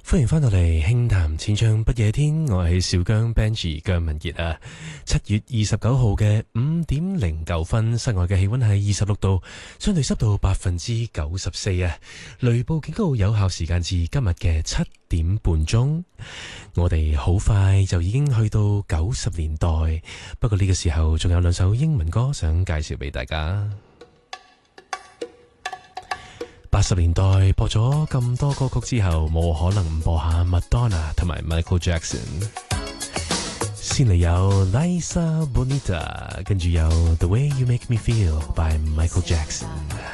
歡迎翻到嚟輕談淺唱不夜天，我係小姜 Benji 姜文傑啊。7月29號嘅5:09分，室外嘅氣溫係26度，相對濕度94%啊。雷暴警告有效時間至今日嘅7點半鐘。我哋好快就已經去到90年代，不過呢個時候仲有兩首英文歌想介紹俾大家。80年代播咗咁多歌曲之後，冇可能唔播下 Madonna 同埋 Michael Jackson。先嚟有 Liza Bonita， 跟住有 The Way You Make Me Feel by Michael Jackson。